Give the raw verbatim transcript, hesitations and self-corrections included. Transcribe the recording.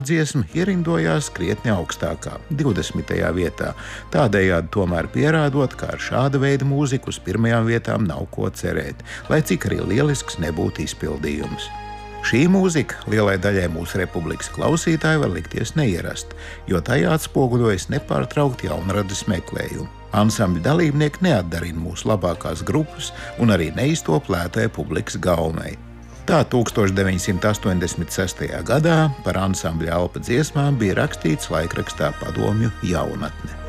dziesma ierindojās krietni augstākā, divdesmitajā vietā, tādējādi tomēr pierādot, ka ar šāda veida mūziku uz pirmajām vietām nav ko cerēt, lai cik arī lielisks nebūtu izpildījums. Šī mūzika lielai daļai mūsu republikas klausītāji var likties neierasta, jo tajā atspoguļojas nepārtraukti jaunradas meklējumi. Ansambļa dalībnieki neatdarina mūsu labākās grupas un arī neiztop lētai publikas gaumei. Tā tūkstoš deviņsimt astoņdesmit sestajā gadā par ansambļa Alpa dziesmām bija rakstīts laikrakstā Padomju Jaunatne.